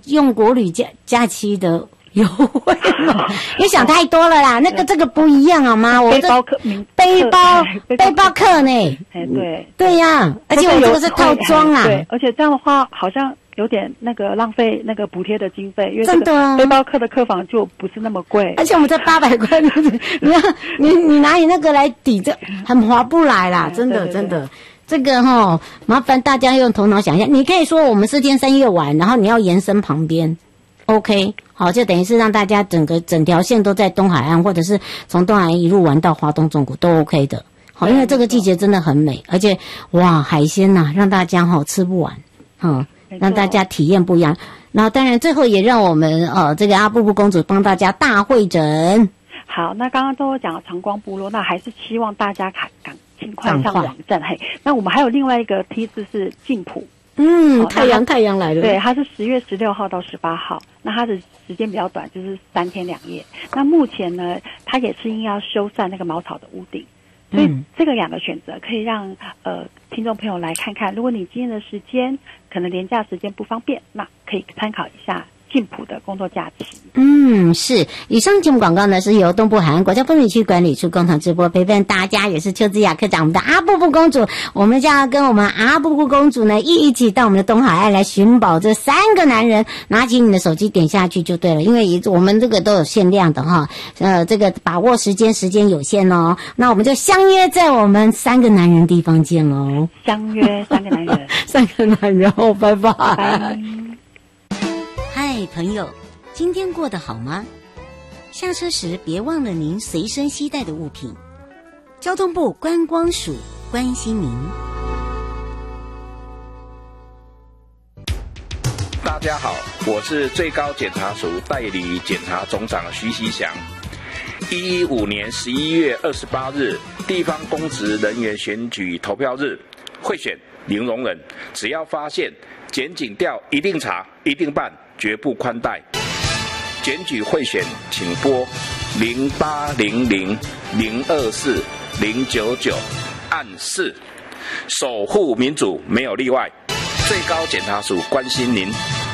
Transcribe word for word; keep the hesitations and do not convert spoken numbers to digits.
用国旅假假期的优惠吗？你想太多了啦，那个这个不一样好吗？我背包客背包背包客呢？ 哎，对对呀，而且我这个是套装啊。 对，而且这样的话好像有点那个浪费那个补贴的经费，因为真的啊， 背包客的客房就不是那么贵， 而且我们这八百块，你要你你拿你那个来抵，这很划不来啦，真的真的。这个齁，麻烦大家用头脑想一下。你可以说我们四天三夜玩，然后你要延伸旁边 ，OK， 好，就等于是让大家整个整条线都在东海岸，或者是从东海岸一路玩到花东纵谷都 OK 的。好，因为这个季节真的很美，而且哇，海鲜呐、啊，让大家齁吃不完，嗯，让大家体验不一样。然后当然最后也让我们呃这个阿布布公主帮大家大会诊。 好，那刚刚都有讲了长光部落，那还是希望大家赶赶尽快上网站。嘿，那我们还有另外一个梯次是静浦。 嗯，太阳太阳来了。 对，它是十月十六号到十八号，那它的时间比较短，就是三天两夜。那目前呢，它也是因要修缮那个茅草的屋顶，所以这个两个选择可以让呃听众朋友来看看。如果你今天的时间可能连假时间不方便，那可以参考一下静浦的工作假期。 嗯，是。以上节目广告呢是由东部海岸国家风景区管理处共同直播，陪伴大家也是邱姿雅科长，我们的阿布布公主，我们就要跟我们阿布布公主呢一起到我们的东海岸来寻宝这三个男人。拿起你的手机点下去就对了，因为我们这个都有限量的哈，呃，这个把握时间，时间有限哦。那我们就相约在我们三个男人地方见喽。 相约三个男人， 三个男人哦，拜拜。 拜。 嗨，朋友，今天过得好吗？下车时别忘了您随身携带的物品。交通部观光署关心您。 大家好，我是最高检察署代理检察总长徐锡祥。一一五年十一月二十八日，地方公职人员选举投票日，贿选零容忍，只要发现检警调一定查，一定办，绝不宽待。检举贿选，请拨零八零零零二四零九九按四，守护民主没有例外。最高检察署关心您。